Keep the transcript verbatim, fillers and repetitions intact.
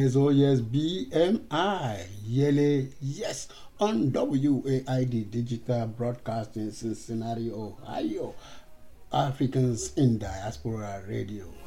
yes, oh yes, B M I, Yele, yes, on W A I D Digital Broadcasting, Cincinnati, Ohio, Africans in Diaspora Radio.